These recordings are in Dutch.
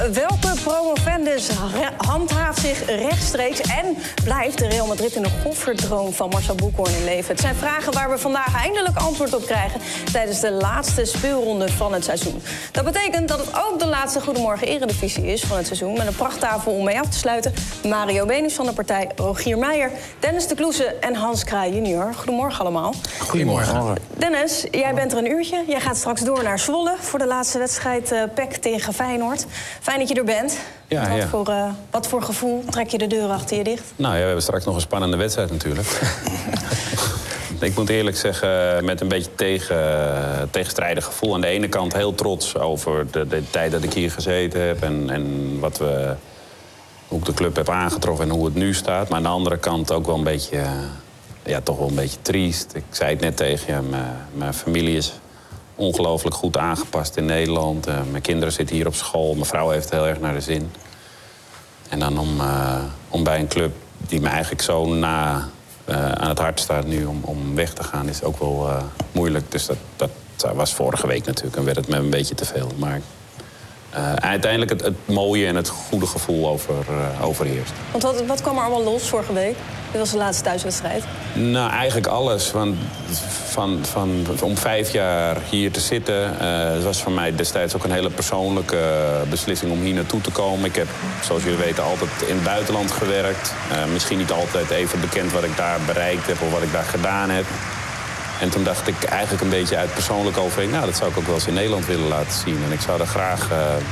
welke promovendus handhaaft zich rechtstreeks en blijft de Real Madrid in de gofferdroom van Marcel Boekhorn in leven? Het zijn vragen waar we vandaag eindelijk antwoord op krijgen tijdens de laatste speelronde van het seizoen. Dat betekent dat het ook de laatste Goedemorgen Eredivisie is van het seizoen, met een prachttafel om mee af te sluiten. Mario Benis van de partij, Rogier Meijer, Dennis de Kloeze en Hans Kraai junior. Goedemorgen allemaal. Goedemorgen. Dennis, jij bent er een uurtje. Jij gaat straks door naar Zwolle voor de laatste wedstrijd PEC tegen Feyenoord. Fijn dat je er bent. Ja, Wat voor gevoel trek je de deur achter je dicht? Nou ja, we hebben straks nog een spannende wedstrijd natuurlijk. Ik moet eerlijk zeggen, met een beetje tegenstrijdig gevoel. Aan de ene kant heel trots over de tijd dat ik hier gezeten heb en hoe ik de club heb aangetroffen en hoe het nu staat. Maar aan de andere kant ook wel een beetje, toch wel een beetje triest. Ik zei het net tegen je, mijn familie is ongelooflijk goed aangepast in Nederland. Mijn kinderen zitten hier op school, mijn vrouw heeft heel erg naar de zin. En dan om bij een club die me eigenlijk zo aan het hart staat nu om weg te gaan, is ook wel moeilijk. Dus dat was vorige week natuurlijk en werd het me een beetje te veel. Maar uiteindelijk het mooie en het goede gevoel overheerst. Want wat kwam er allemaal los vorige week? Dit was de laatste thuiswedstrijd. Nou, eigenlijk alles. Want om 5 jaar hier te zitten, het was voor mij destijds ook een hele persoonlijke beslissing om hier naartoe te komen. Ik heb, zoals jullie weten, altijd in het buitenland gewerkt. Misschien niet altijd even bekend wat ik daar bereikt heb of wat ik daar gedaan heb. En toen dacht ik eigenlijk een beetje uit persoonlijke overweging, nou, dat zou ik ook wel eens in Nederland willen laten zien. En ik zou daar graag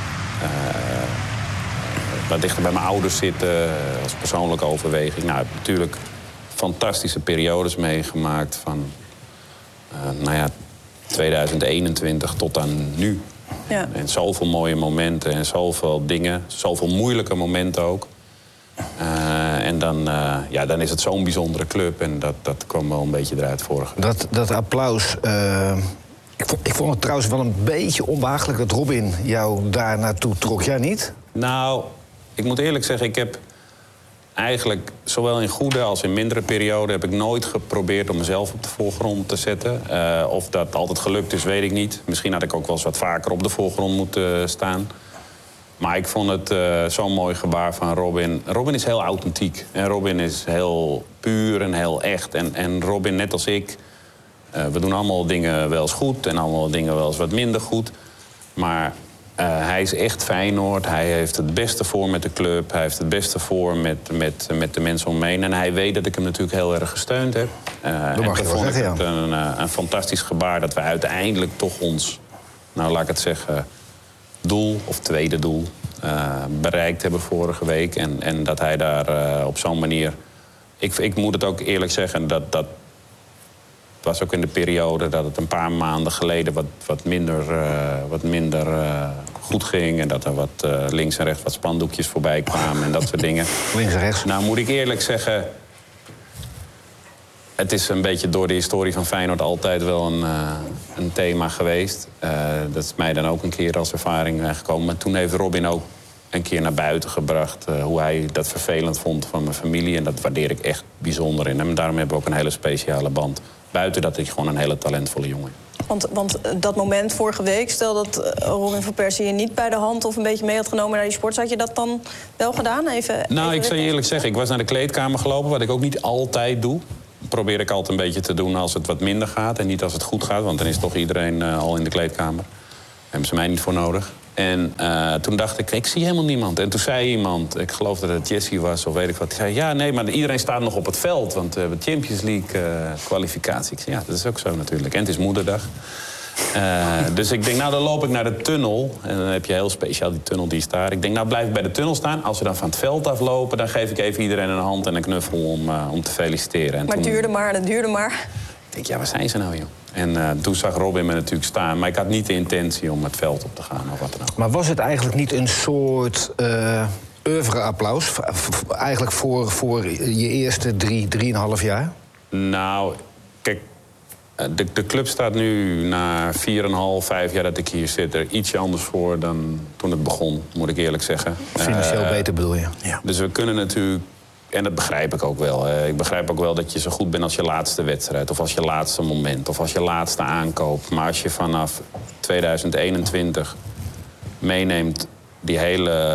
wat dichter bij mijn ouders zitten, als persoonlijke overweging. Nou, ik heb natuurlijk fantastische periodes meegemaakt van 2021 tot aan nu. Ja. En zoveel mooie momenten en zoveel dingen, zoveel moeilijke momenten ook. En dan is het zo'n bijzondere club en dat kwam wel een beetje eruit vorig. Dat applaus, ik vond het trouwens wel een beetje onbehagelijk dat Robin jou daar naartoe trok. Jij niet? Nou, ik moet eerlijk zeggen, ik heb eigenlijk zowel in goede als in mindere perioden heb ik nooit geprobeerd om mezelf op de voorgrond te zetten. Of dat altijd gelukt is, weet ik niet. Misschien had ik ook wel eens wat vaker op de voorgrond moeten staan. Maar ik vond het zo'n mooi gebaar van Robin. Robin is heel authentiek. En Robin is heel puur en heel echt. En Robin, net als ik, we doen allemaal dingen wel eens goed en allemaal dingen wel eens wat minder goed. Maar hij is echt Feyenoord. Hij heeft het beste voor met de club. Hij heeft het beste voor met de mensen om me heen. En hij weet dat ik hem natuurlijk heel erg gesteund heb. Dat mag je wel zeggen, het een fantastisch gebaar dat we uiteindelijk toch ons, nou laat ik het zeggen, doel of tweede doel bereikt hebben vorige week. En dat hij daar op zo'n manier. Ik moet het ook eerlijk zeggen, dat was ook in de periode dat het een paar maanden geleden wat minder goed ging. En dat er wat links en rechts wat spandoekjes voorbij kwamen en dat soort dingen. Links en rechts? Nou moet ik eerlijk zeggen, het is een beetje door de historie van Feyenoord altijd wel een thema geweest. Dat is mij dan ook een keer als ervaring gekomen. Maar toen heeft Robin ook een keer naar buiten gebracht hoe hij dat vervelend vond van mijn familie. En dat waardeer ik echt bijzonder in hem. En daarom hebben we ook een hele speciale band. Buiten dat ik gewoon een hele talentvolle jongen. Want dat moment vorige week, stel dat Robin van Persie je niet bij de hand of een beetje mee had genomen naar die sport, had je dat dan wel gedaan? Ik zal je eerlijk zeggen, ik was naar de kleedkamer gelopen, wat ik ook niet altijd doe. Probeer ik altijd een beetje te doen als het wat minder gaat en niet als het goed gaat, want dan is toch iedereen al in de kleedkamer. Daar hebben ze mij niet voor nodig. En toen dacht ik zie helemaal niemand. En toen zei iemand, ik geloof dat het Jesse was of weet ik wat, die zei, ja, nee, maar iedereen staat nog op het veld, want we hebben Champions League kwalificatie. Ik zei, ja, dat is ook zo natuurlijk. En het is moederdag. Dus ik denk, nou, dan loop ik naar de tunnel. En dan heb je heel speciaal die tunnel die staat. Ik denk, nou, blijf ik bij de tunnel staan. Als we dan van het veld aflopen, dan geef ik even iedereen een hand en een knuffel om te feliciteren. En maar het duurde maar. Ik denk, ja, waar zijn ze nou, joh? En toen zag Robin me natuurlijk staan. Maar ik had niet de intentie om het veld op te gaan of wat dan ook. Maar was het eigenlijk niet een soort oeuvre-applaus? Eigenlijk voor je eerste 3,5 jaar? Nou, kijk, de club staat nu na 4,5, 5 jaar dat ik hier zit er ietsje anders voor dan toen het begon, moet ik eerlijk zeggen. Financieel beter bedoel je? Ja. Dus we kunnen natuurlijk, en dat begrijp ik ook wel. Ik begrijp ook wel dat je zo goed bent als je laatste wedstrijd, of als je laatste moment, of als je laatste aankoop. Maar als je vanaf 2021 meeneemt die hele,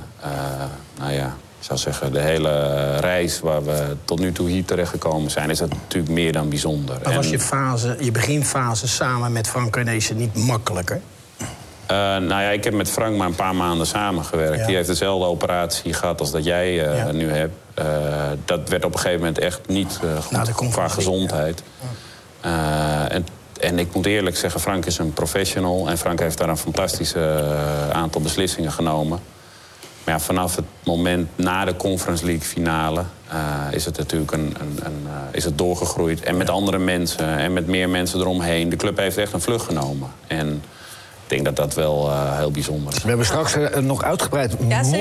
ik zou zeggen, de hele reis waar we tot nu toe hier terechtgekomen zijn, is dat natuurlijk meer dan bijzonder. Maar was je beginfase samen met Frank Arnezen niet makkelijker? Ik heb met Frank maar een paar maanden samengewerkt. Ja. Die heeft dezelfde operatie gehad als dat jij nu hebt. Dat werd op een gegeven moment echt niet goed qua gezondheid. Ja. En ik moet eerlijk zeggen, Frank is een professional. En Frank heeft daar een fantastische aantal beslissingen genomen. Maar ja, vanaf het moment na de Conference League finale is het natuurlijk is het doorgegroeid. En met andere mensen en met meer mensen eromheen. De club heeft echt een vlucht genomen. En ik denk dat dat wel heel bijzonder is. We hebben straks nog uitgebreid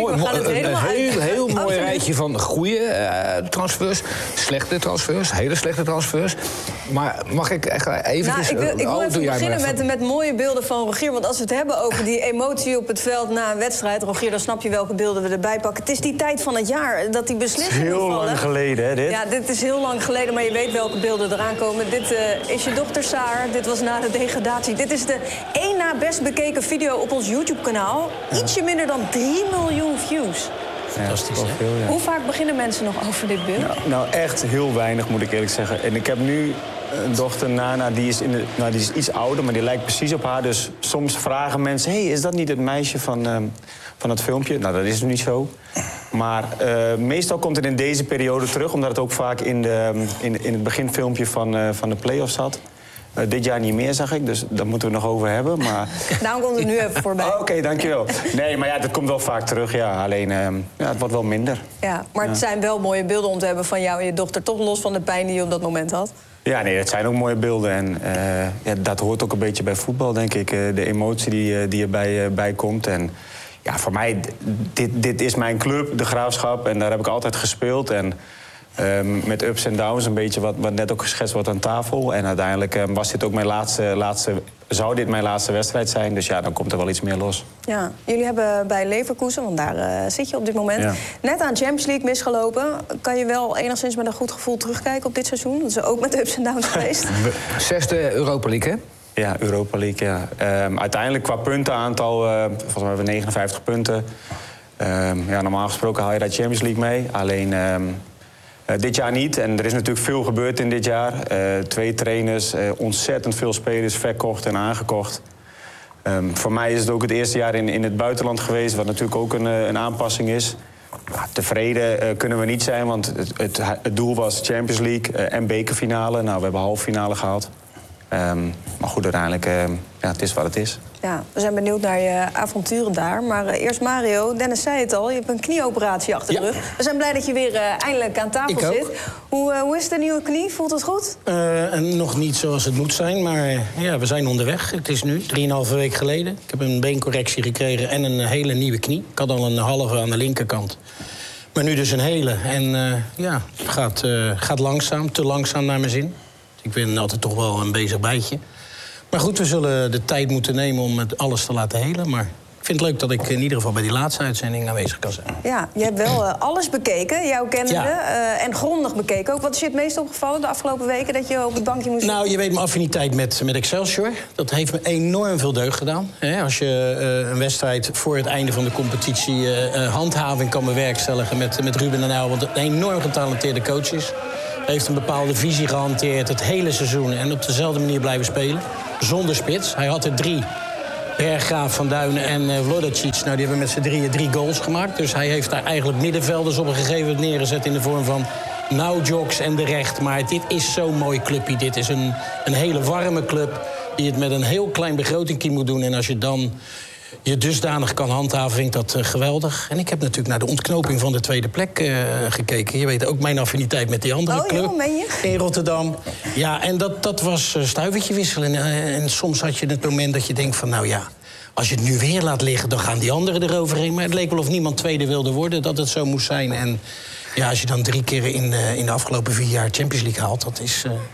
een heel mooi rijtje van goede transfers, slechte transfers, hele slechte transfers. Maar mag ik echt even... ik wil even beginnen met mooie beelden van Rogier. Want als we het hebben over die emotie op het veld na een wedstrijd, Rogier, dan snap je welke beelden we erbij pakken. Het is die tijd van het jaar dat die beslissingen vallen. Heel lang geleden, hè, dit? Ja, dit is heel lang geleden, maar je weet welke beelden eraan komen. Dit is je dochter Saar, dit was na de degradatie. Dit is de één na best bekeken video op ons YouTube-kanaal. Ietsje minder dan 3 miljoen views. Fantastisch, hè? Hoe vaak beginnen mensen nog over dit beeld? Nou, echt heel weinig, moet ik eerlijk zeggen. En ik heb nu een dochter, Nana, die is iets ouder, maar die lijkt precies op haar. Dus soms vragen mensen, hey, is dat niet het meisje van het filmpje? Nou, dat is nu niet zo. Maar meestal komt het in deze periode terug, omdat het ook vaak in het beginfilmpje van de play-offs zat. Dit jaar niet meer, zag ik, dus daar moeten we nog over hebben. Maar... Daarom komt het nu even voorbij. Oké, dankjewel. Nee, maar ja, dat komt wel vaak terug, ja. Alleen, het wordt wel minder. Ja, maar het zijn wel mooie beelden om te hebben van jou en je dochter, toch los van de pijn die je op dat moment had. Ja, nee, het zijn ook mooie beelden. En dat hoort ook een beetje bij voetbal, denk ik. De emotie die erbij komt. En ja, voor mij, dit is mijn club, de Graafschap. En daar heb ik altijd gespeeld. En met ups en downs, een beetje wat net ook geschetst wordt aan tafel. En uiteindelijk was dit ook zou dit mijn laatste wedstrijd zijn. Dus ja, dan komt er wel iets meer los. Ja, jullie hebben bij Leverkusen, want daar zit je op dit moment, net aan Champions League misgelopen. Kan je wel enigszins met een goed gevoel terugkijken op dit seizoen? Dat is ook met ups en downs geweest. 6e Europa League, hè? Ja, Europa League, ja. Uiteindelijk qua puntenaantal, volgens mij hebben we 59 punten. Normaal gesproken haal je daar Champions League mee. Alleen... dit jaar niet. En er is natuurlijk veel gebeurd in dit jaar. 2 trainers, ontzettend veel spelers verkocht en aangekocht. Voor mij is het ook het eerste jaar in het buitenland geweest, wat natuurlijk ook een aanpassing is. Tevreden kunnen we niet zijn, want het doel was Champions League en bekerfinale. Nou, we hebben halve finale gehad. Maar goed, uiteindelijk, het is wat het is. Ja, we zijn benieuwd naar je avonturen daar. Maar eerst Mario, Dennis zei het al, je hebt een knieoperatie achter de rug. We zijn blij dat je weer eindelijk aan tafel zit. Hoe is de nieuwe knie? Voelt het goed? Nog niet zoals het moet zijn, maar ja, we zijn onderweg. Het is nu 3,5 week geleden. Ik heb een beencorrectie gekregen en een hele nieuwe knie. Ik had al een halve aan de linkerkant. Maar nu dus een hele. En het gaat langzaam, te langzaam naar mijn zin. Ik ben altijd toch wel een bezig bijtje. Maar goed, we zullen de tijd moeten nemen om het alles te laten helen. Maar ik vind het leuk dat ik in ieder geval bij die laatste uitzending aanwezig kan zijn. Ja, je hebt wel alles bekeken, jouw kennende. En grondig bekeken ook. Wat is je het meest opgevallen de afgelopen weken dat je op het bankje moest... Nou, je weet mijn affiniteit met Excelsior. Dat heeft me enorm veel deugd gedaan. Als je een wedstrijd voor het einde van de competitie handhaving kan bewerkstelligen met Ruben en Uyl, wat een enorm getalenteerde coach is. Hij heeft een bepaalde visie gehanteerd het hele seizoen en op dezelfde manier blijven spelen. Zonder spits. Hij had er 3. Berggraaf, Van Duinen en Vlodicic. Nou, die hebben met z'n 3 goals gemaakt. Dus hij heeft daar eigenlijk middenvelders op een gegeven moment neergezet in de vorm van Naujoks en De Recht. Maar dit is zo'n mooi clubje. Dit is een hele warme club die het met een heel klein begrotingje moet doen. En als je dan je dusdanig kan handhaven, vind ik dat geweldig. En ik heb natuurlijk naar de ontknoping van de tweede plek gekeken. Je weet ook mijn affiniteit met die andere club in Rotterdam. Ja, en dat was stuivertje wisselen. En soms had je het moment dat je denkt van, nou ja, als je het nu weer laat liggen, dan gaan die anderen eroverheen. Maar het leek wel of niemand tweede wilde worden, dat het zo moest zijn. En ja, als je dan 3 keer in de afgelopen 4 jaar Champions League haalt, dat is...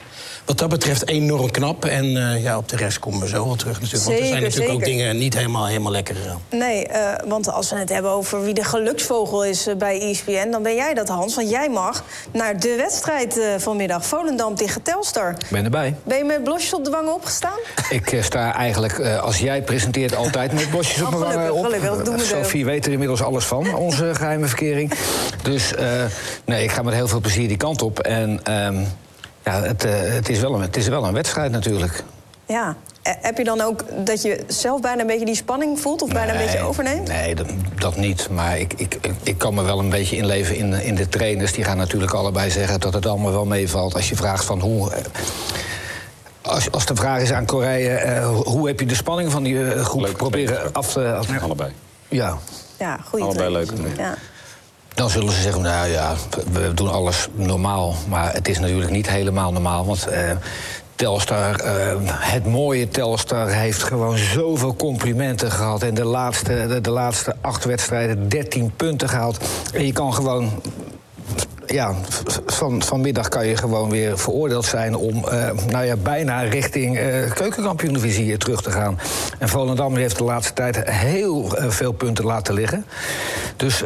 Wat dat betreft enorm knap. En op de rest komen we zo wel terug natuurlijk. Want er zijn natuurlijk ook dingen niet helemaal lekker gegaan. Nee, want als we het hebben over wie de geluksvogel is bij ESPN... dan ben jij dat, Hans. Want jij mag naar de wedstrijd vanmiddag. Volendam tegen Telstar. Ik ben erbij. Ben je met blosjes op de wangen opgestaan? Ik sta eigenlijk, als jij presenteert, altijd met blosjes op mijn wangen op. Gelukkig, dat doen we Sophie weet er inmiddels alles van, onze geheime verkering. Dus nee, ik ga met heel veel plezier die kant op. En het is wel een wedstrijd natuurlijk. Ja. Heb je dan ook dat je zelf bijna een beetje die spanning voelt... of bijna een beetje overneemt? Nee, dat niet. Maar ik kan me wel een beetje inleven in de trainers. Die gaan natuurlijk allebei zeggen dat het allemaal wel meevalt. Als je vraagt van hoe... Als de vraag is aan Korea, hoe heb je de spanning van die groep Leuk proberen af te... Allebei. Ja. Ja, goeie Allebei trainers. leuk. Ja. Dan zullen ze zeggen, nou ja, we doen alles normaal. Maar het is natuurlijk niet helemaal normaal. Want Telstar, het mooie Telstar, heeft gewoon zoveel complimenten gehad. En de laatste 8 wedstrijden 13 punten gehaald. En je kan gewoon... Ja, vanmiddag kan je gewoon weer veroordeeld zijn om bijna richting keukenkampioen-divisie terug te gaan. En Volendam heeft de laatste tijd heel veel punten laten liggen. Dus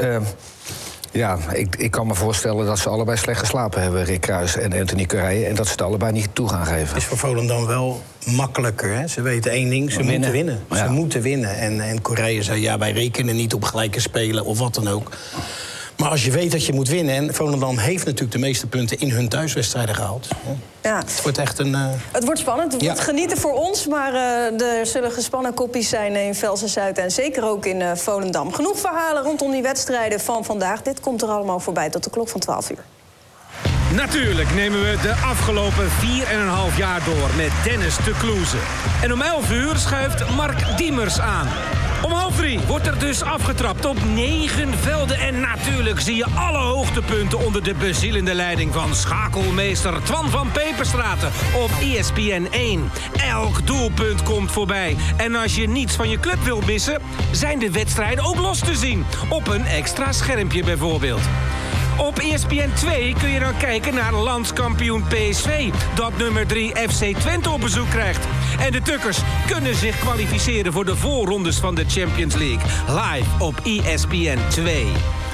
ik kan me voorstellen dat ze allebei slecht geslapen hebben, Rick Kruijs en Anthony Correa, en dat ze het allebei niet toe gaan geven. Het is voor Volendam wel makkelijker. Hè? Ze weten één ding, ze moeten winnen. Ja. Ze moeten winnen. En Correa zei, ja, wij rekenen niet op gelijke spelen of wat dan ook. Maar als je weet dat je moet winnen... en Volendam heeft natuurlijk de meeste punten in hun thuiswedstrijden gehaald. Ja. Het wordt echt een... Het wordt spannend, het wordt genieten voor ons... maar er zullen gespannen koppies zijn in Velsen-Zuid... en zeker ook in Volendam. Genoeg verhalen rondom die wedstrijden van vandaag. Dit komt er allemaal voorbij tot de klok van 12 uur. Natuurlijk nemen we de afgelopen 4,5 jaar door met Dennis de Kloeze. En om 11 uur schuift Mark Diemers aan. Om 2:30 wordt er dus afgetrapt op 9 velden. En natuurlijk zie je alle hoogtepunten onder de bezielende leiding van schakelmeester Twan van Peperstraten op ESPN 1. Elk doelpunt komt voorbij. En als je niets van je club wil missen, zijn de wedstrijden ook los te zien. Op een extra schermpje bijvoorbeeld. Op ESPN 2 kun je dan kijken naar landskampioen PSV... dat nummer 3 FC Twente op bezoek krijgt. En de Tukkers kunnen zich kwalificeren voor de voorrondes van de Champions League. Live op ESPN 2.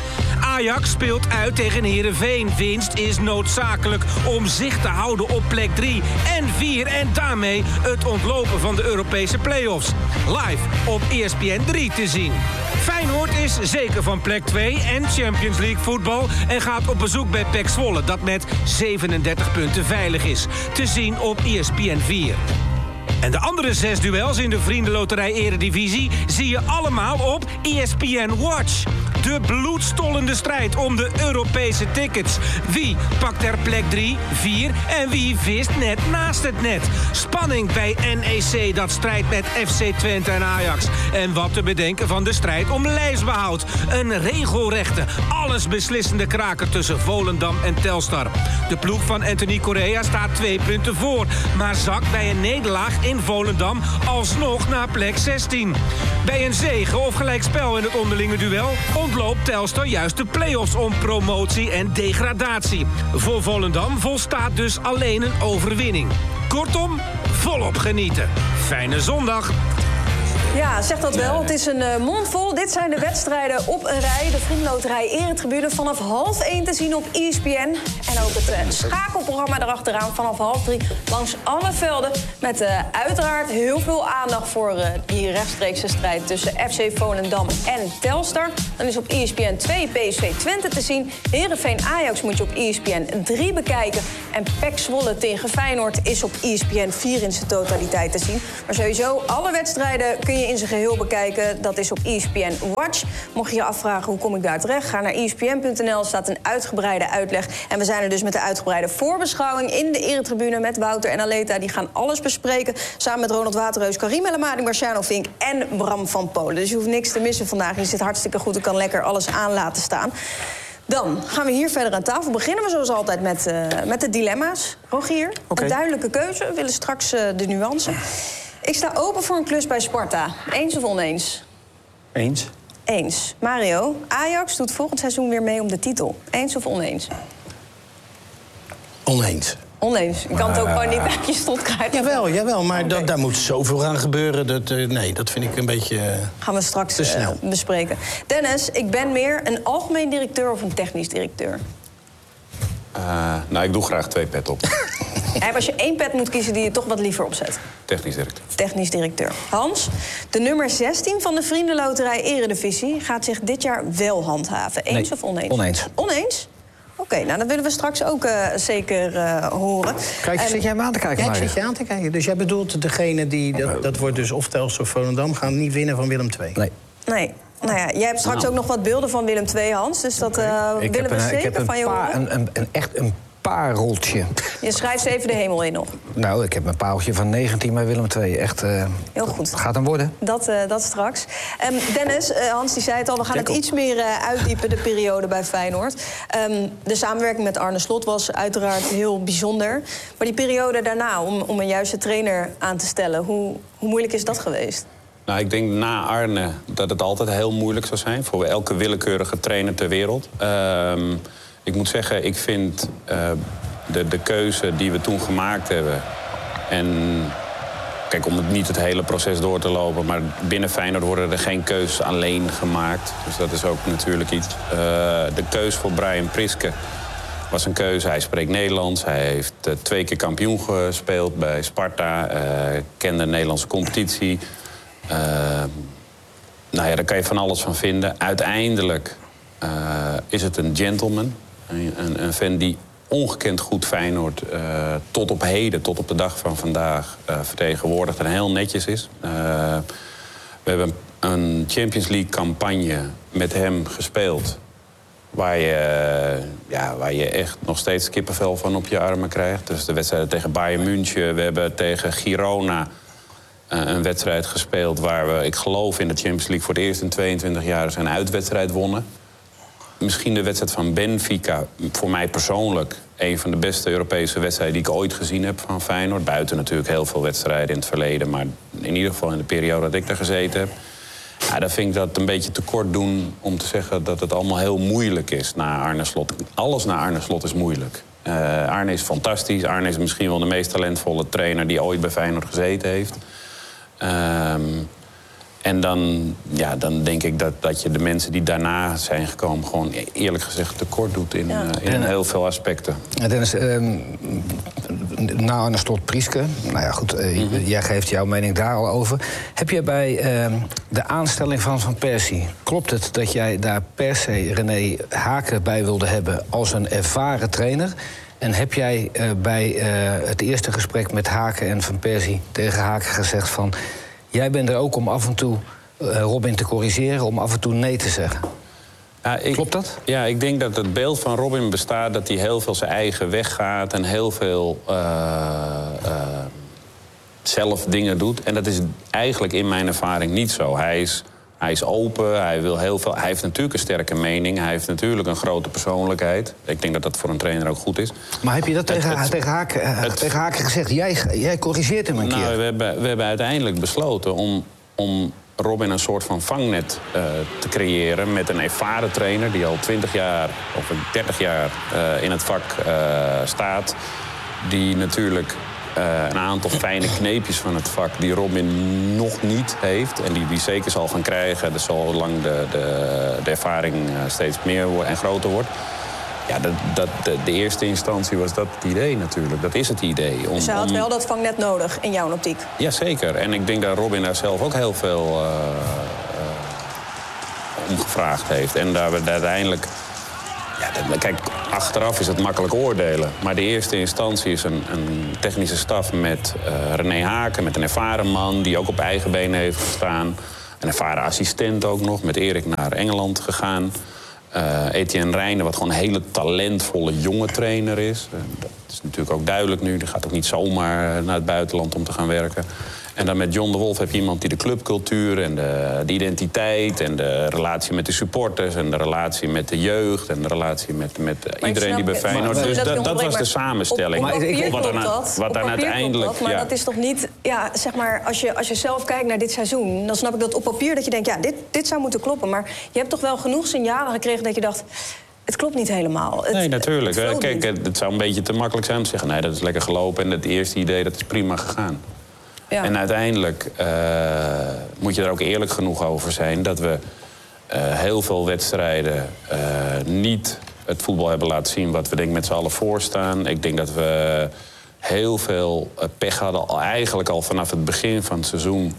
Ajax speelt uit tegen Heerenveen. Winst is noodzakelijk om zich te houden op plek 3 en 4... en daarmee het ontlopen van de Europese play-offs. Live op ESPN 3 te zien. Feyenoord is zeker van plek 2 en Champions League voetbal... en gaat op bezoek bij PEC Zwolle, dat met 37 punten veilig is. Te zien op ESPN 4. En de andere 6 duels in de Vriendenloterij Eredivisie... zie je allemaal op ESPN Watch. De bloedstollende strijd om de Europese tickets. Wie pakt er plek 3, 4 en wie vist net naast het net? Spanning bij NEC dat strijdt met FC Twente en Ajax. En wat te bedenken van de strijd om lijstbehoud. Een regelrechte, allesbeslissende kraker tussen Volendam en Telstar. De ploeg van Anthony Correa staat 2 punten voor... maar zakt bij een nederlaag in Volendam alsnog naar plek 16. Bij een zege of gelijkspel in het onderlinge duel... ontloopt Telstar juist de play-offs om promotie en degradatie. Voor Volendam volstaat dus alleen een overwinning. Kortom, volop genieten. Fijne zondag. Ja, zeg dat wel. Het is een mond vol. Dit zijn de wedstrijden op een rij. De Vriendenloterij Eretribune vanaf 12:30 te zien op ESPN. En ook het schakelprogramma erachteraan vanaf 2:30 langs alle velden. Met uiteraard heel veel aandacht voor die rechtstreekse strijd tussen FC Volendam en Telstar. Dan is op ESPN 2 PSV Twente te zien. Heerenveen Ajax moet je op ESPN 3 bekijken. En PEC Zwolle tegen Feyenoord is op ESPN 4 in zijn totaliteit te zien. Maar sowieso, alle wedstrijden kun je in zijn geheel bekijken. Dat is op ESPN Watch. Mocht je je afvragen hoe kom ik daar terecht, ga naar ESPN.nl. staat een uitgebreide uitleg. En we zijn er dus met de uitgebreide voorbeschouwing in de Eretribune met Wouter en Aleta. Die gaan alles bespreken. Samen met Ronald Waterreus, Karim Elamadi, Marciano Vink en Bram van Polen. Dus je hoeft niks te missen vandaag. Je zit hartstikke goed. Ik kan lekker alles aan laten staan. Dan gaan we hier verder aan tafel. Beginnen we zoals altijd met de dilemma's. Rogier, een duidelijke keuze. We willen straks de nuance. Ik sta open voor een klus bij Sparta. Eens of oneens? Eens. Eens. Mario, Ajax doet volgend seizoen weer mee om de titel. Eens of oneens? Oneens. Oneens. Je kan het ook gewoon niet uit je strot krijgen. Jawel, maar Okay. daar moet zoveel aan gebeuren. Dat vind ik een beetje Gaan we straks te snel. bespreken. Dennis, ik ben meer een algemeen directeur of een technisch directeur? Nou, ik doe graag 2 pet op. En als je 1 pet moet kiezen die je toch wat liever opzet. Technisch directeur. Technisch directeur. Hans, de nummer 16 van de Vriendenloterij Eredivisie gaat zich dit jaar wel handhaven. Eens of oneens? Oneens. Oneens? Oké, nou dat willen we straks ook zeker horen. Kijk, zit jij me aan te kijken, Ja, ik Mario? zit je aan te kijken. Dus jij bedoelt degene die... Dat wordt dus of Telstar of Volendam gaan niet winnen van Willem II. Nee. Nee. Nou ja, jij hebt straks ook nog wat beelden van Willem II, Hans. Dus dat willen we zeker van je horen. Echt een pareltje. Je schrijft ze even de hemel in nog. Nou, ik heb een pareltje van 19 bij Willem II. Echt, Heel goed. gaat hem worden. Dat straks. Dennis, Hans die zei het al, we gaan het iets meer uitdiepen, de periode bij Feyenoord. De samenwerking met Arne Slot was uiteraard heel bijzonder. Maar die periode daarna, om een juiste trainer aan te stellen, hoe moeilijk is dat geweest? Nou, ik denk na Arne dat het altijd heel moeilijk zou zijn voor elke willekeurige trainer ter wereld. Ik moet zeggen, ik vind de keuze die we toen gemaakt hebben... en kijk, om niet het hele proces door te lopen... maar binnen Feyenoord worden er geen keuzes alleen gemaakt. Dus dat is ook natuurlijk iets. De keuze voor Brian Priske was een keuze. Hij spreekt Nederlands. Hij heeft 2 keer kampioen gespeeld bij Sparta. Kende de Nederlandse competitie. Nou ja, daar kan je van alles van vinden. Uiteindelijk is het een gentleman. Een fan die ongekend goed Feyenoord tot op heden, tot op de dag van vandaag vertegenwoordigt en heel netjes is. We hebben een Champions League campagne met hem gespeeld. Waar je echt nog steeds kippenvel van op je armen krijgt. Dus de wedstrijden tegen Bayern München. We hebben tegen Girona een wedstrijd gespeeld waar we, ik geloof, in de Champions League voor het eerst in 22 jaar zijn uitwedstrijd wonnen. Misschien de wedstrijd van Benfica, voor mij persoonlijk een van de beste Europese wedstrijden die ik ooit gezien heb van Feyenoord. Buiten natuurlijk heel veel wedstrijden in het verleden, maar in ieder geval in de periode dat ik daar gezeten heb. Ja, dan vind ik dat een beetje tekort doen om te zeggen dat het allemaal heel moeilijk is na Arne Slot. Alles na Arne Slot is moeilijk. Arne is fantastisch. Arne is misschien wel de meest talentvolle trainer die ooit bij Feyenoord gezeten heeft. En dan denk ik dat je de mensen die daarna zijn gekomen... gewoon eerlijk gezegd tekort doet in heel veel aspecten. Dennis, na Arne Slot Priske, nou ja goed, jij geeft jouw mening daar al over. Heb jij bij de aanstelling van Van Persie, klopt het dat jij daar per se René Haken bij wilde hebben als een ervaren trainer? En heb jij bij het eerste gesprek met Haken en Van Persie tegen Haken gezegd van... jij bent er ook om af en toe Robin te corrigeren, om af en toe nee te zeggen? Klopt dat? Ja, ik denk dat het beeld van Robin bestaat dat hij heel veel zijn eigen weg gaat... en heel veel zelf dingen doet. En dat is eigenlijk in mijn ervaring niet zo. Hij is open, hij wil heel veel. Hij heeft natuurlijk een sterke mening. Hij heeft natuurlijk een grote persoonlijkheid. Ik denk dat dat voor een trainer ook goed is. Maar heb je dat tegen Haken gezegd? Jij corrigeert hem een keer. Nou, we hebben uiteindelijk besloten om Robin een soort van vangnet te creëren... met een ervaren trainer die al 20 jaar of 30 jaar in het vak staat. Die natuurlijk... een aantal fijne kneepjes van het vak die Robin nog niet heeft... en die zeker zal gaan krijgen, dus zolang de ervaring steeds meer en groter wordt. Ja, de eerste instantie was dat het idee natuurlijk. Dat is het idee. Dus hij had wel dat vangnet nodig, in jouw optiek? Jazeker. En ik denk dat Robin daar zelf ook heel veel om gevraagd heeft. En daar we uiteindelijk... Ja, kijk, achteraf is het makkelijk oordelen. Maar de eerste instantie is een technische staf met René Haken... met een ervaren man die ook op eigen benen heeft gestaan. Een ervaren assistent ook nog, met Erik naar Engeland gegaan. Etienne Reijnen, wat gewoon een hele talentvolle jonge trainer is. Dat is natuurlijk ook duidelijk nu. Die gaat ook niet zomaar naar het buitenland om te gaan werken. En dan met John de Wolf heb je iemand die de clubcultuur en de identiteit... en de relatie met de supporters en de relatie met de jeugd... en de relatie met iedereen die bij Feyenoord... Dus dat was de samenstelling. Op papier wat dan uiteindelijk... Maar dat is toch niet... Ja, zeg maar, als je zelf kijkt naar dit seizoen... dan snap ik dat op papier dat je denkt... ja, dit zou moeten kloppen. Maar je hebt toch wel genoeg signalen gekregen dat je dacht... Het klopt niet helemaal. Nee, natuurlijk. Het vloot Kijk, niet. het zou een beetje te makkelijk zijn om te zeggen... nee, dat is lekker gelopen en het eerste idee, dat is prima gegaan. Ja. En uiteindelijk moet je er ook eerlijk genoeg over zijn... dat we heel veel wedstrijden niet het voetbal hebben laten zien... wat we denk ik met z'n allen voorstaan. Ik denk dat we heel veel pech hadden, eigenlijk al vanaf het begin van het seizoen...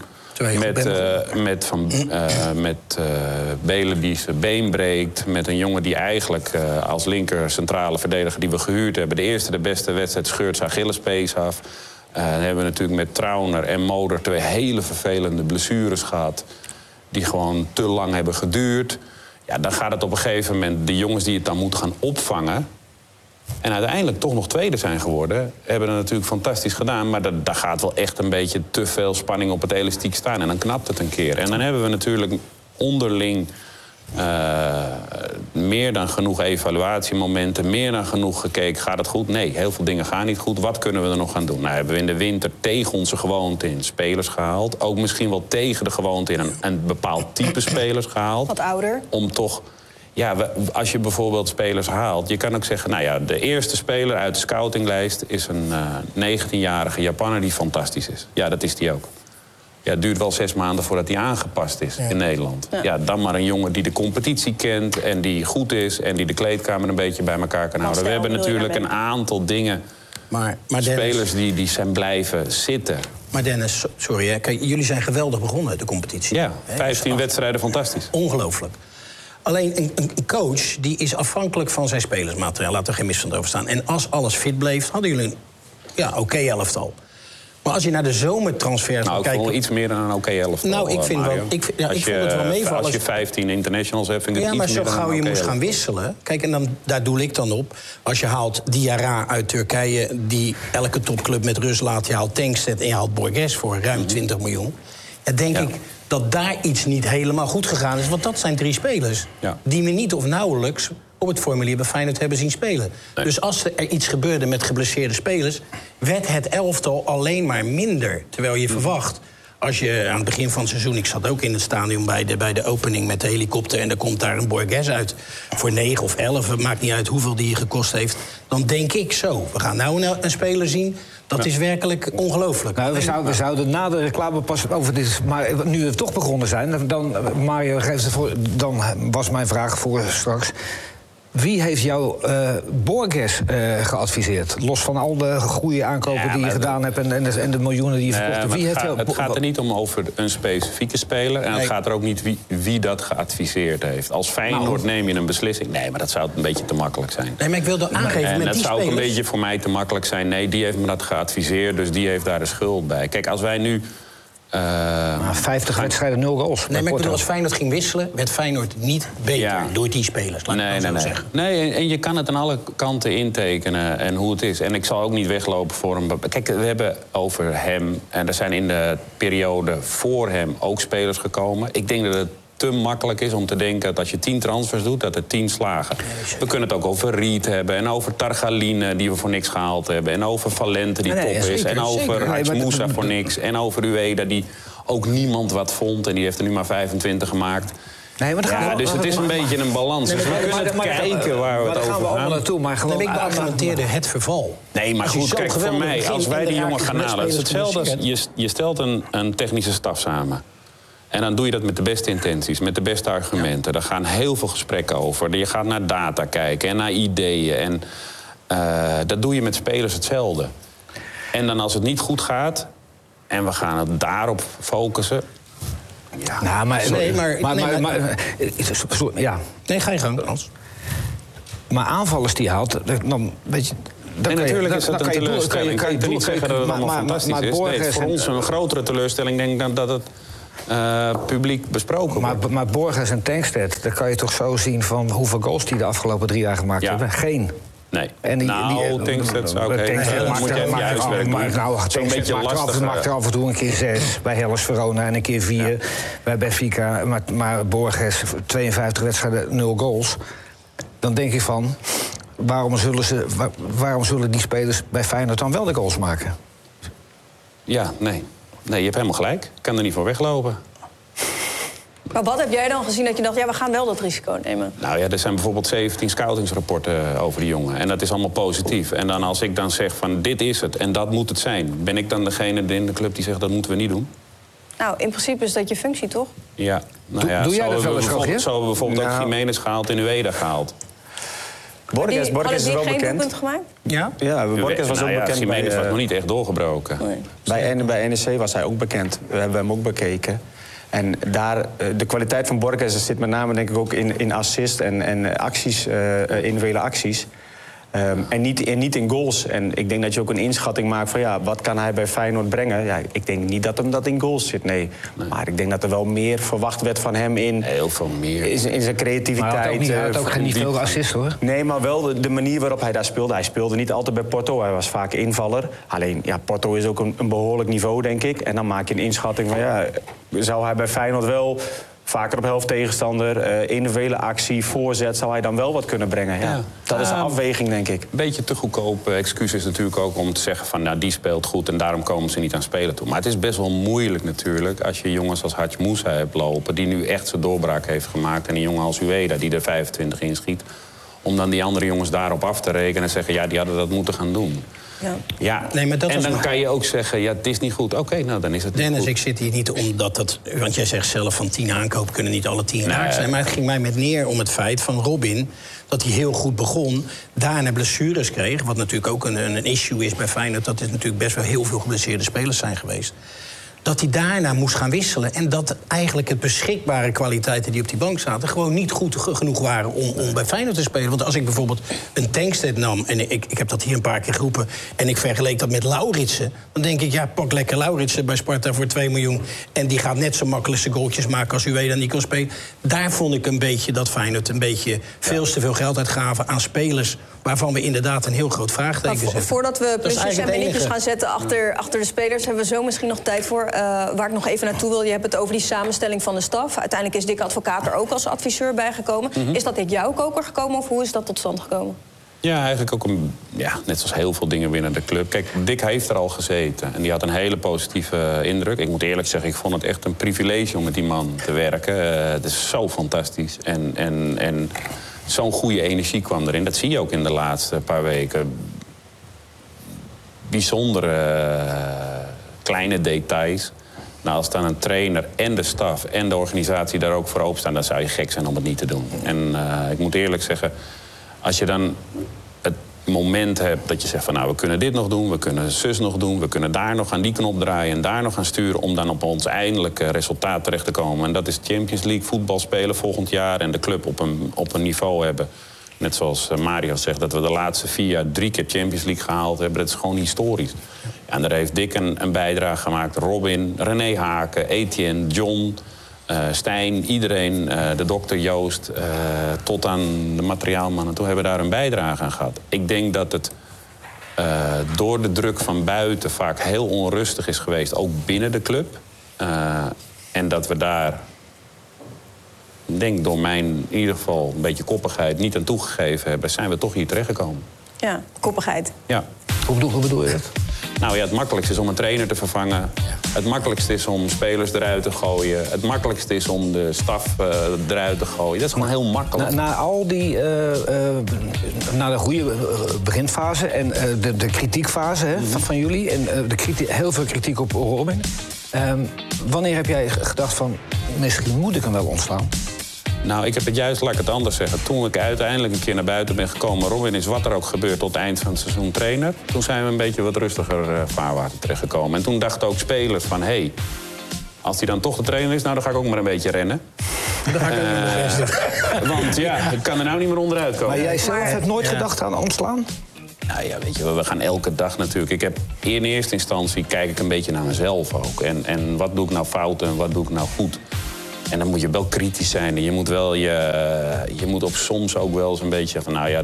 met Belen die zijn been breekt. Met een jongen die eigenlijk als linker centrale verdediger die we gehuurd hebben... de beste wedstrijd scheurt zijn Achillespees af. Dan hebben we natuurlijk met Trauner en Moder 2 hele vervelende blessures gehad... die gewoon te lang hebben geduurd. Ja, dan gaat het op een gegeven moment... de jongens die het dan moeten gaan opvangen... en uiteindelijk toch nog tweede zijn geworden... hebben het natuurlijk fantastisch gedaan... maar daar gaat wel echt een beetje te veel spanning op het elastiek staan... en dan knapt het een keer. En dan hebben we natuurlijk onderling... meer dan genoeg evaluatiemomenten, meer dan genoeg gekeken. Gaat het goed? Nee, heel veel dingen gaan niet goed. Wat kunnen we er nog gaan doen? Nou, hebben we in de winter tegen onze gewoonte in spelers gehaald. Ook misschien wel tegen de gewoonte in een bepaald type spelers gehaald. Wat ouder. Om toch... Ja, als je bijvoorbeeld spelers haalt... je kan ook zeggen, nou ja, de eerste speler uit de scoutinglijst... is een 19-jarige Japanner die fantastisch is. Ja, dat is die ook. Ja, het duurt wel 6 maanden voordat hij aangepast is in Nederland. Ja, dan maar een jongen die de competitie kent en die goed is... en die de kleedkamer een beetje bij elkaar kan houden. We hebben natuurlijk een aantal dingen... Maar spelers die zijn blijven zitten. Maar Dennis, sorry, hè. Kijk, jullie zijn geweldig begonnen, de competitie. Ja, 15 wedstrijden, fantastisch. Ongelooflijk. Alleen een coach die is afhankelijk van zijn spelersmateriaal. Laat er geen misverstand over staan. En als alles fit bleef, hadden jullie een oké elftal. Maar als je naar de zomertransfers kijkt... kijkt... ik vond iets meer dan een oké elftal. Nou, ik vind Mario. wel... Ik vond het wel meevallen. Als je 15 internationals hebt, vind ik het maar iets zo meer dan gauw een je oké moest gaan elftal. wisselen... Kijk, en daar doe ik dan op. Als je haalt Diarra uit Turkije... die elke topclub met rust laat. Je haalt Tankstedt en je haalt Borges voor ruim 20 miljoen. En denk ik dat daar iets niet helemaal goed gegaan is. Want dat zijn 3 spelers die we niet of nauwelijks... op het formulier bij Feyenoord hebben zien spelen. Nee. Dus als er iets gebeurde met geblesseerde spelers... werd het elftal alleen maar minder. Terwijl je verwacht, als je aan het begin van het seizoen... ik zat ook in het stadion bij de opening met de helikopter... en er komt daar een Borges uit voor 9 of 11... het maakt niet uit hoeveel die gekost heeft... dan denk ik zo, we gaan nou een speler zien... Dat is werkelijk ongelooflijk. Nou, we zouden na de reclame pas over dit... Maar nu we toch begonnen zijn, dan Mario geeft het voor... dan was mijn vraag voor straks... Wie heeft jou Borges geadviseerd? Los van al de goede aankopen die je gedaan hebt... en de miljoenen die je verkocht hebt. Het gaat er niet om over een specifieke speler... en het gaat er ook niet wie dat geadviseerd heeft. Als Feyenoord neem je een beslissing... Nee, maar dat zou een beetje te makkelijk zijn. Nee, maar ik wilde aangeven en met dat die zou ook spelers... een beetje voor mij te makkelijk zijn. Nee, die heeft me dat geadviseerd, dus die heeft daar de schuld bij. Kijk, als wij nu... 50 wedstrijden, 0 goals. Nee, maar ik bedoel, als Feyenoord ging wisselen... werd Feyenoord niet beter door die spelers. Nee, en je kan het aan alle kanten intekenen en hoe het is. En ik zal ook niet weglopen voor hem. Kijk, we hebben over hem... en er zijn in de periode voor hem ook spelers gekomen. Ik denk dat het te makkelijk is om te denken dat als je 10 transfers doet, dat er 10 slagen. We kunnen het ook over Riet hebben en over Targaline, die we voor niks gehaald hebben. En over Valente, die top is. En over Hats Moussa voor niks. En over Ueda, die ook niemand wat vond. En die heeft er nu maar 25 gemaakt. Nee, maar dus het is een beetje een balans. Dus we kunnen kijken waar we het over gaan. Naartoe, maar gewoon ik beargumenteerde het verval. Nee, maar goed, kijk, voor mij, als wij die jongen gaan halen... het is hetzelfde als je stelt een technische staf samen. En dan doe je dat met de beste intenties, met de beste argumenten. Daar gaan heel veel gesprekken over. Je gaat naar data kijken en naar ideeën. En dat doe je met spelers hetzelfde. En dan als het niet goed gaat... en we gaan het daarop focussen... Ja, nou, Nee, ga je gang, Hans. Maar aanvallers die haalt, dan weet je... En natuurlijk is dat een teleurstelling. Kan je niet zeggen dat het allemaal fantastisch is. Nee, het is voor ons een grotere teleurstelling, denk ik, dan dat het publiek besproken wordt. Maar Borges en Tankstedt, daar kan je toch zo zien van hoeveel goals die de afgelopen 3 jaar gemaakt hebben? Geen. Nee. En Tankstedt zou ik even... moet je even je huiswerk doen. Zo'n beetje lastig. Maakt er af en toe een keer 6 bij Hellas Verona en een keer 4 bij Benfica. Maar Borges, 52 wedstrijden, 0 goals. Dan denk ik van, waarom zullen die spelers bij Feyenoord dan wel de goals maken? Ja, nee. Nee, je hebt helemaal gelijk. Ik kan er niet voor weglopen. Maar wat heb jij dan gezien dat je dacht, ja, we gaan wel dat risico nemen? Nou ja, er zijn bijvoorbeeld 17 scoutingsrapporten over die jongen. En dat is allemaal positief. En dan als ik dan zeg van dit is het en dat moet het zijn... ben ik dan degene in de club die zegt dat moeten we niet doen? Nou, in principe is dat je functie, toch? Ja. Nou ja, Doe jij dat wel eens, zo hebben we bijvoorbeeld ook Nou. Jiménez gehaald en Ueda gehaald. Borges is wel Hadden die geen bekend. doelpunt gemaakt? Ja? Ja, Borges was ook bekend Jiménez was bij, nog niet echt doorgebroken. Nee. bij NEC was hij ook bekend. We hebben hem ook bekeken. En daar, de kwaliteit van Borges zit met name denk ik ook in assist en acties, individuele acties. En niet in goals. En ik denk dat je ook een inschatting maakt van ja, wat kan hij bij Feyenoord brengen? Ja, ik denk niet dat hem dat in goals zit, nee. Maar ik denk dat er wel meer verwacht werd van hem in... Heel veel meer. In zijn creativiteit. Maar hij had ook niet veel assist, hoor. Nee, maar wel de manier waarop hij daar speelde. Hij speelde niet altijd bij Porto, hij was vaak invaller. Alleen, ja, Porto is ook een behoorlijk niveau, denk ik. En dan maak je een inschatting van ja, zou hij bij Feyenoord wel... vaker op helft tegenstander, individuele actie, voorzet... zou hij dan wel wat kunnen brengen. Ja. Dat is de afweging, denk ik. Een beetje te goedkoop excuus is natuurlijk ook om te zeggen van... nou, die speelt goed en daarom komen ze niet aan spelen toe. Maar het is best wel moeilijk natuurlijk als je jongens als Hadj Moussa hebt lopen... die nu echt zijn doorbraak heeft gemaakt... en een jongen als Ueda die er 25 in schiet... om dan die andere jongens daarop af te rekenen en zeggen... ja, die hadden dat moeten gaan doen. Ja. Nee, maar dat en was dan maar... kan je ook zeggen, ja, het is niet goed. Oké, nou, dan is het niet Dennis, goed. ik zit hier niet omdat dat... Want jij zegt zelf van 10 aankopen kunnen niet alle 10 raak zijn. Maar het ging mij met neer om het feit van Robin... dat hij heel goed begon, daarna blessures kreeg... wat natuurlijk ook een issue is bij Feyenoord... dat er natuurlijk best wel heel veel geblesseerde spelers zijn geweest... dat hij daarna moest gaan wisselen... en dat eigenlijk het beschikbare kwaliteiten die op die bank zaten... gewoon niet goed genoeg waren om bij Feyenoord te spelen. Want als ik bijvoorbeeld een Tankstedt nam... en ik heb dat hier een paar keer geroepen... en ik vergeleek dat met Lauritsen... dan denk ik, ja, pak lekker Lauritsen bij Sparta voor 2 miljoen... en die gaat net zo makkelijk zijn goaltjes maken als Ueda niet kan spelen. Daar vond ik een beetje dat Feyenoord een beetje veel te veel geld uitgaven aan spelers... waarvan we inderdaad een heel groot vraagteken zetten. Voordat we plusjes en eigenlijk het minnetjes enige. gaan zetten achter de spelers... hebben we zo misschien nog tijd voor. Waar ik nog even naartoe wil, je hebt het over die samenstelling van de staf. Uiteindelijk is Dick Advocaat er ook als adviseur bijgekomen. Is dat uit jouw koker gekomen of hoe is dat tot stand gekomen? Ja, eigenlijk ook net zoals heel veel dingen binnen de club. Kijk, Dick heeft er al gezeten en die had een hele positieve indruk. Ik moet eerlijk zeggen, ik vond het echt een privilege om met die man te werken. Het is zo fantastisch en zo'n goede energie kwam erin. Dat zie je ook in de laatste paar weken. Bijzondere kleine details. Nou, als dan een trainer en de staf en de organisatie daar ook voor openstaan... dan zou je gek zijn om het niet te doen. En ik moet eerlijk zeggen, als je dan het moment hebt dat je zegt van... nou, we kunnen dit nog doen, we kunnen zus nog doen... we kunnen daar nog aan die knop draaien en daar nog aan sturen... om dan op ons eindelijke resultaat terecht te komen. En dat is Champions League voetbal spelen volgend jaar... en de club op een niveau hebben. Net zoals Mario zegt, dat we de laatste 4 jaar 3 keer Champions League gehaald hebben. Dat is gewoon historisch. Ja, en daar heeft Dick een bijdrage gemaakt. Robin, René Haken, Etienne, John, Stijn, iedereen. De dokter Joost, tot aan de materiaalmannen. Toen hebben we daar een bijdrage aan gehad. Ik denk dat het door de druk van buiten vaak heel onrustig is geweest. Ook binnen de club. En dat we daar... Ik denk door mijn, in ieder geval, een beetje koppigheid niet aan toegegeven hebben... zijn we toch hier terechtgekomen. Ja, koppigheid. Ja. Hoe bedoel je dat? Nou ja, het makkelijkste is om een trainer te vervangen. Het makkelijkste is om spelers eruit te gooien. Het makkelijkste is om de staf eruit te gooien. Dat is gewoon heel makkelijk. Na al die... na de goede beginfase en de kritiekfase van jullie... en heel veel kritiek op Robin... wanneer heb jij gedacht van... misschien moet ik hem wel ontslaan? Nou, ik heb het juist, laat ik het anders zeggen. Toen ik uiteindelijk een keer naar buiten ben gekomen... Robin is wat er ook gebeurt tot het eind van het seizoen trainer... toen zijn we een beetje wat rustiger vaarwater terechtgekomen. En toen dachten ook spelers van... hey, als hij dan toch de trainer is, nou, dan ga ik ook maar een beetje rennen. Dan ga ik ook niet meer resten. Want ja, ik kan er nou niet meer onderuit komen. Maar jij zelf hebt nooit gedacht aan ontslaan? Nou ja, weet je, we gaan elke dag natuurlijk... In eerste instantie kijk ik een beetje naar mezelf ook. En wat doe ik nou fout en wat doe ik nou goed? En dan moet je wel kritisch zijn. En je moet wel je moet op soms ook wel eens een beetje van... nou ja,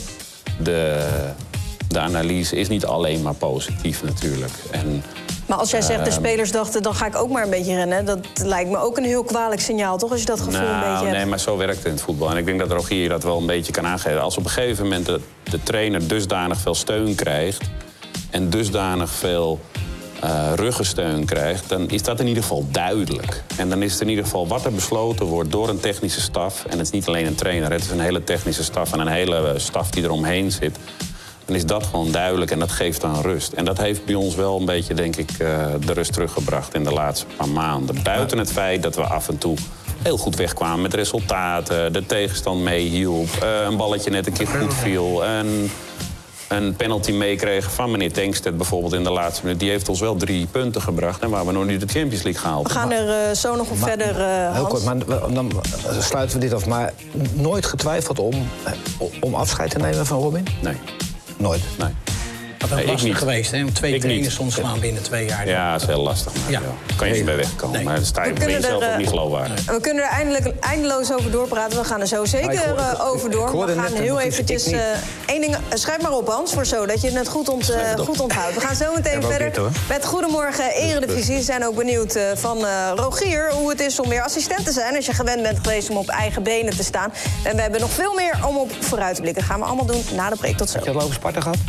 de analyse is niet alleen maar positief natuurlijk. Maar als jij zegt, de spelers dachten, dan ga ik ook maar een beetje rennen... dat lijkt me ook een heel kwalijk signaal, toch? Als je dat gevoel een beetje hebt. Nee, maar zo werkt het in het voetbal. En ik denk dat Rogier dat wel een beetje kan aangeven. Als op een gegeven moment de trainer dusdanig veel steun krijgt... en dusdanig veel ruggensteun krijgt, dan is dat in ieder geval duidelijk. En dan is het in ieder geval wat er besloten wordt door een technische staf. En het is niet alleen een trainer, het is een hele technische staf en een hele staf die eromheen zit. Dan is dat gewoon duidelijk en dat geeft dan rust. En dat heeft bij ons wel een beetje, denk ik, de rust teruggebracht in de laatste paar maanden. Buiten het feit dat we af en toe heel goed wegkwamen met resultaten, de tegenstand meehielp, een balletje net een keer goed viel, een penalty meekregen van meneer Tankstedt bijvoorbeeld in de laatste minuut. Die heeft ons wel 3 punten gebracht en waar we nog niet de Champions League gehaald. We gaan er zo nog op verder, Hans. Heel kort, maar dan sluiten we dit af. Maar nooit getwijfeld om afscheid te nemen van Robin? Nee. Nooit? Nee. Dat is lastig geweest, hè? Om 2 trainers te ontslaan binnen 2 jaar. Ja, dat is heel lastig. Maar Ja. kan je niet bij wegkomen. Nee. Maar dan sta je ben je zelf ook niet geloofwaardig. We kunnen er eindeloos over doorpraten. We gaan er zo zeker over door. We gaan heel eventjes één ding. Schrijf maar op, Hans, voor zo dat je het goed onthoudt. We gaan zo meteen verder met Goedemorgen Eredivisie. We zijn ook benieuwd van Rogier hoe het is om weer assistent te zijn als je gewend bent geweest om op eigen benen te staan. En we hebben nog veel meer om op vooruit te blikken. Dat gaan we allemaal doen na de break. Tot zo. Heb je al over Sparta gehad?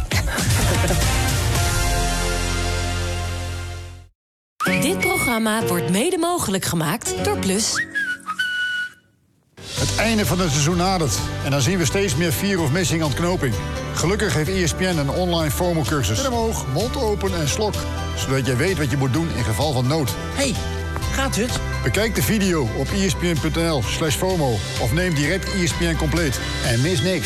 Dit programma wordt mede mogelijk gemaakt door Plus. Het einde van het seizoen nadert en dan zien we steeds meer fear of missing ontknoping. Gelukkig heeft ESPN een online FOMO-cursus. Kin omhoog, mond open en slok, zodat jij weet wat je moet doen in geval van nood. Hey, gaat het? Bekijk de video op espn.nl/FOMO of neem direct ESPN compleet en mis niks.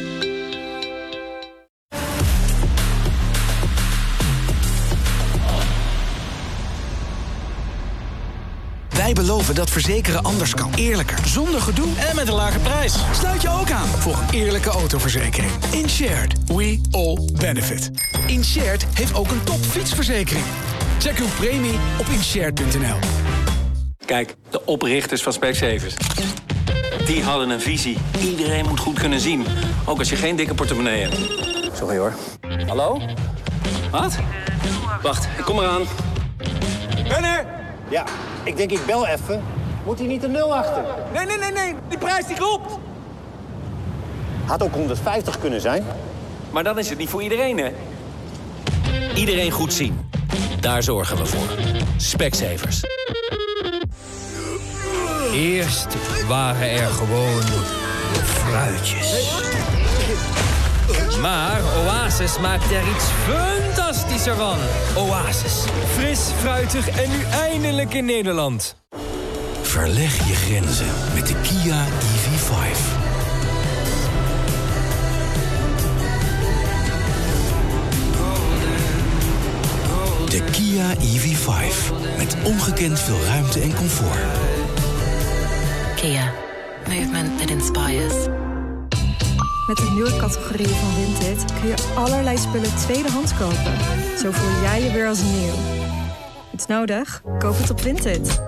Wij beloven dat verzekeren anders kan. Eerlijker, zonder gedoe en met een lage prijs. Sluit je ook aan voor een eerlijke autoverzekering. Insured. We all benefit. Insured heeft ook een topfietsverzekering. Check uw premie op insured.nl. Kijk, de oprichters van Specsavers. Die hadden een visie. Iedereen moet goed kunnen zien. Ook als je geen dikke portemonnee hebt. Sorry hoor. Hallo? Wat? Wacht, ik kom eraan. Ben er! Ja, ik denk ik bel even. Moet hij niet een 0 achter? Nee. Die prijs die klopt. Had ook 150 kunnen zijn. Maar dan is het niet voor iedereen, hè? Iedereen goed zien. Daar zorgen we voor. Specsavers. Eerst waren er gewoon fruitjes. Maar Oasis maakt er iets fantastischer van. Oasis. Fris, fruitig en nu eindelijk in Nederland. Verleg je grenzen met de Kia EV5. De Kia EV5. Met ongekend veel ruimte en comfort. Kia. Movement that inspires. Met de nieuwe categorie van Vinted kun je allerlei spullen tweedehands kopen. Zo voel jij je weer als nieuw. Iets nodig? Koop het op Vinted.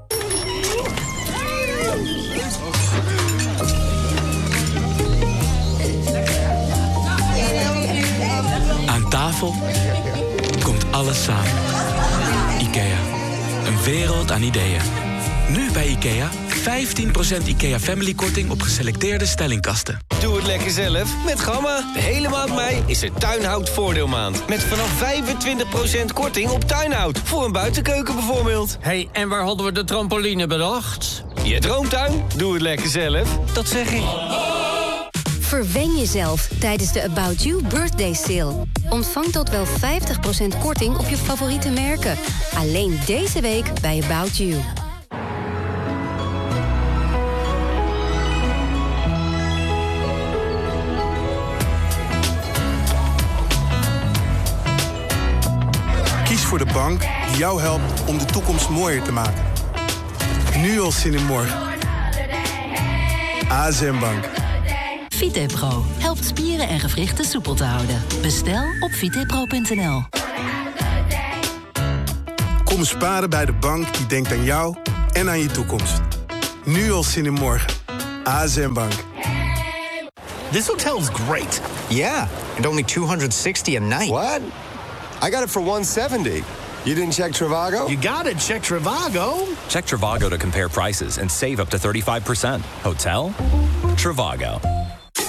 Aan tafel komt alles samen. IKEA. Een wereld aan ideeën. Nu bij IKEA 15% IKEA Family korting op geselecteerde stellingkasten. Doe het lekker zelf met Gamma. De hele maand mei is er tuinhout voordeelmaand. Met vanaf 25% korting op tuinhout. Voor een buitenkeuken bijvoorbeeld. Hey, en waar hadden we de trampoline bedacht? Je droomtuin? Doe het lekker zelf. Dat zeg ik. Verwen jezelf tijdens de About You Birthday Sale. Ontvang tot wel 50% korting op je favoriete merken. Alleen deze week bij About You. Kies voor de bank die jou helpt om de toekomst mooier te maken. Nu al zin in morgen. ASM Bank. VitePro helpt spieren en gewrichten soepel te houden. Bestel op vitepro.nl. Kom sparen bij de bank die denkt aan jou en aan je toekomst. Nu al zin in morgen. ASM Bank. This hotel's great. Yeah, and only $260 a night. What? I got it for $170. You didn't check Trivago? You gotta check Trivago. Check Trivago to compare prices and save up to 35%. Hotel? Trivago.